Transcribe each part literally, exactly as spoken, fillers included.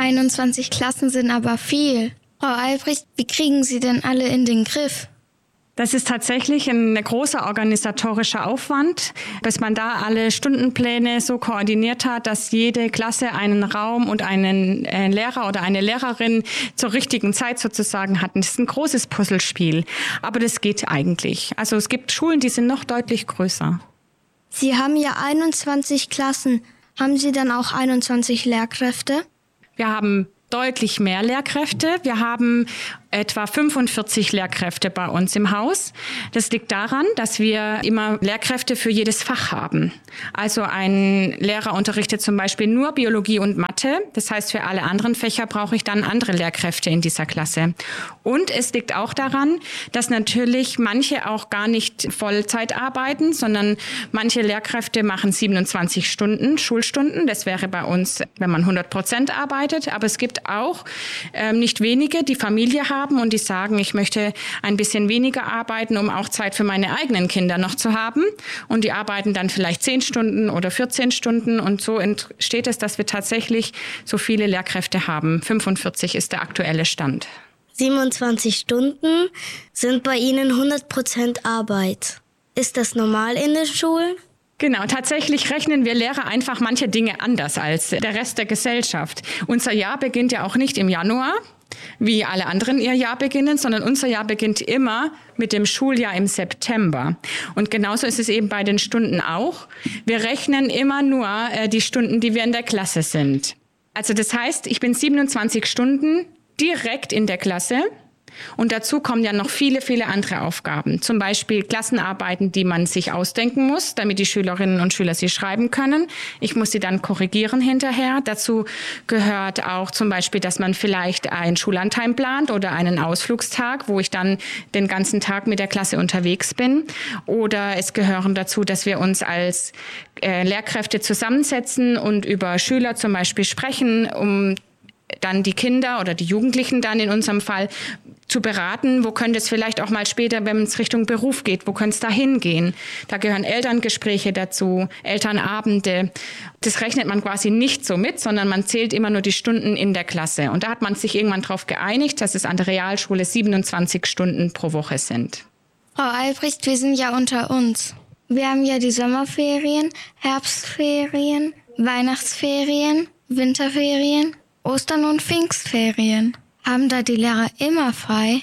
einundzwanzig Klassen sind aber viel. Frau Albrecht, wie kriegen Sie denn alle in den Griff? Das ist tatsächlich ein großer organisatorischer Aufwand, bis man da alle Stundenpläne so koordiniert hat, dass jede Klasse einen Raum und einen Lehrer oder eine Lehrerin zur richtigen Zeit sozusagen hat. Das ist ein großes Puzzlespiel, aber das geht eigentlich. Also es gibt Schulen, die sind noch deutlich größer. Sie haben ja einundzwanzig Klassen. Haben Sie dann auch einundzwanzig Lehrkräfte? Wir haben deutlich mehr Lehrkräfte. Wir haben etwa fünfundvierzig Lehrkräfte bei uns im Haus. Das liegt daran, dass wir immer Lehrkräfte für jedes Fach haben. Also ein Lehrer unterrichtet zum Beispiel nur Biologie und Mathe. Das heißt, für alle anderen Fächer brauche ich dann andere Lehrkräfte in dieser Klasse. Und es liegt auch daran, dass natürlich manche auch gar nicht Vollzeit arbeiten, sondern manche Lehrkräfte machen siebenundzwanzig Stunden Schulstunden. Das wäre bei uns, wenn man hundert Prozent arbeitet. Aber es gibt auch ähm, nicht wenige, die Familie haben und die sagen, ich möchte ein bisschen weniger arbeiten, um auch Zeit für meine eigenen Kinder noch zu haben. Und die arbeiten dann vielleicht zehn Stunden oder vierzehn Stunden. Und so entsteht es, dass wir tatsächlich so viele Lehrkräfte haben. fünfundvierzig ist der aktuelle Stand. siebenundzwanzig Stunden sind bei Ihnen hundert Prozent Arbeit. Ist das normal in den Schulen? Genau, tatsächlich rechnen wir Lehrer einfach manche Dinge anders als der Rest der Gesellschaft. Unser Jahr beginnt ja auch nicht im Januar, wie alle anderen ihr Jahr beginnen, sondern unser Jahr beginnt immer mit dem Schuljahr im September. Und genauso ist es eben bei den Stunden auch. Wir rechnen immer nur äh, die Stunden, die wir in der Klasse sind. Also das heißt, ich bin siebenundzwanzig Stunden direkt in der Klasse. Und dazu kommen ja noch viele, viele andere Aufgaben. Zum Beispiel Klassenarbeiten, die man sich ausdenken muss, damit die Schülerinnen und Schüler sie schreiben können. Ich muss sie dann korrigieren hinterher. Dazu gehört auch zum Beispiel, dass man vielleicht einen Schullandheim plant oder einen Ausflugstag, wo ich dann den ganzen Tag mit der Klasse unterwegs bin. Oder es gehören dazu, dass wir uns als äh, Lehrkräfte zusammensetzen und über Schüler zum Beispiel sprechen, um dann die Kinder oder die Jugendlichen dann in unserem Fall zu beraten, wo könnte es vielleicht auch mal später, wenn es Richtung Beruf geht, wo könnte es da hingehen? Da gehören Elterngespräche dazu, Elternabende. Das rechnet man quasi nicht so mit, sondern man zählt immer nur die Stunden in der Klasse. Und da hat man sich irgendwann darauf geeinigt, dass es an der Realschule siebenundzwanzig Stunden pro Woche sind. Frau Albrecht, wir sind ja unter uns. Wir haben ja die Sommerferien, Herbstferien, Weihnachtsferien, Winterferien, Ostern- und Pfingstferien. Haben da die Lehrer immer frei?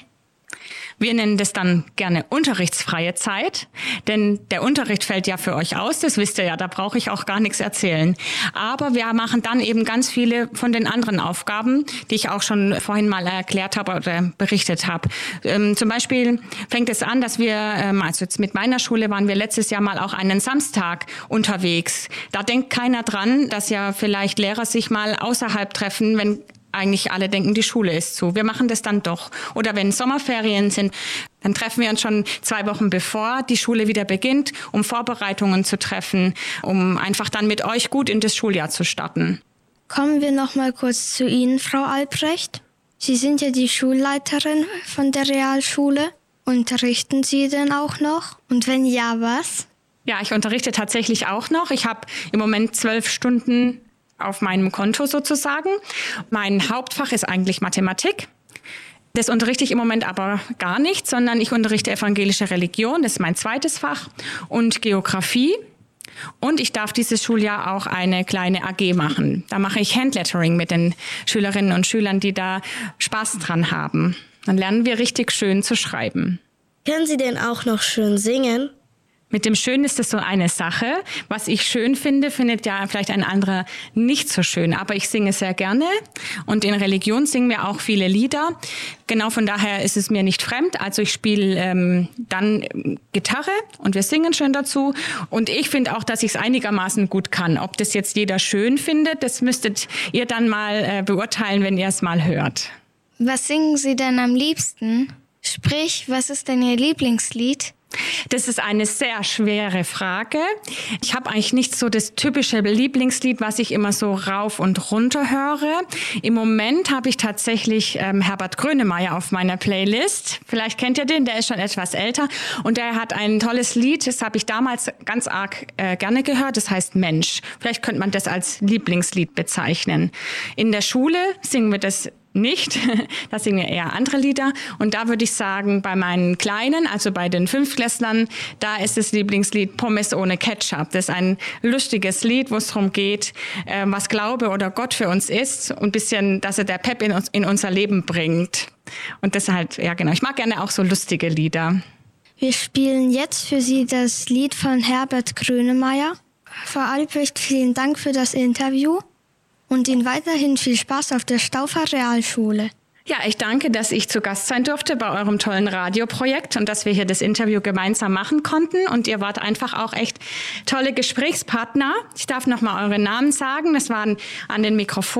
Wir nennen das dann gerne unterrichtsfreie Zeit, denn der Unterricht fällt ja für euch aus, das wisst ihr ja, da brauche ich auch gar nichts erzählen. Aber wir machen dann eben ganz viele von den anderen Aufgaben, die ich auch schon vorhin mal erklärt habe oder berichtet habe. Ähm, zum Beispiel fängt es an, dass wir, ähm, also jetzt mit meiner Schule waren wir letztes Jahr mal auch einen Samstag unterwegs. Da denkt keiner dran, dass ja vielleicht Lehrer sich mal außerhalb treffen, wenn eigentlich alle denken, die Schule ist zu. Wir machen das dann doch. Oder wenn Sommerferien sind, dann treffen wir uns schon zwei Wochen bevor die Schule wieder beginnt, um Vorbereitungen zu treffen, um einfach dann mit euch gut in das Schuljahr zu starten. Kommen wir noch mal kurz zu Ihnen, Frau Albrecht. Sie sind ja die Schulleiterin von der Realschule. Unterrichten Sie denn auch noch? Und wenn ja, was? Ja, ich unterrichte tatsächlich auch noch. Ich habe im Moment zwölf Stunden auf meinem Konto sozusagen. Mein Hauptfach ist eigentlich Mathematik. Das unterrichte ich im Moment aber gar nicht, sondern ich unterrichte evangelische Religion, das ist mein zweites Fach, und Geografie. Und ich darf dieses Schuljahr auch eine kleine A G machen. Da mache ich Handlettering mit den Schülerinnen und Schülern, die da Spaß dran haben. Dann lernen wir richtig schön zu schreiben. Können Sie denn auch noch schön singen? Mit dem Schön ist das so eine Sache. Was ich schön finde, findet ja vielleicht ein anderer nicht so schön. Aber ich singe sehr gerne und in Religion singen wir auch viele Lieder. Genau von daher ist es mir nicht fremd. Also ich spiele ähm, dann Gitarre und wir singen schön dazu. Und ich finde auch, dass ich es einigermaßen gut kann. Ob das jetzt jeder schön findet, das müsstet ihr dann mal äh, beurteilen, wenn ihr es mal hört. Was singen Sie denn am liebsten? Sprich, was ist denn Ihr Lieblingslied? Das ist eine sehr schwere Frage. Ich habe eigentlich nicht so das typische Lieblingslied, was ich immer so rauf und runter höre. Im Moment habe ich tatsächlich ähm, Herbert Grönemeyer auf meiner Playlist. Vielleicht kennt ihr den, der ist schon etwas älter. Und der hat ein tolles Lied, das habe ich damals ganz arg äh, gerne gehört. Das heißt Mensch. Vielleicht könnte man das als Lieblingslied bezeichnen. In der Schule singen wir das nicht. Da singen wir eher andere Lieder. Und da würde ich sagen, bei meinen Kleinen, also bei den Fünftklässlern, da ist das Lieblingslied Pommes ohne Ketchup. Das ist ein lustiges Lied, wo es darum geht, äh, was Glaube oder Gott für uns ist und ein bisschen, dass er der Pep in, uns, in unser Leben bringt. Und das halt, ja genau, ich mag gerne auch so lustige Lieder. Wir spielen jetzt für Sie das Lied von Herbert Grönemeyer. Frau Albrecht, vielen Dank für das Interview. Und Ihnen weiterhin viel Spaß auf der Staufer Realschule. Ja, ich danke, dass ich zu Gast sein durfte bei eurem tollen Radioprojekt und dass wir hier das Interview gemeinsam machen konnten. Und ihr wart einfach auch echt tolle Gesprächspartner. Ich darf noch mal eure Namen sagen. Das waren an den Mikrofonen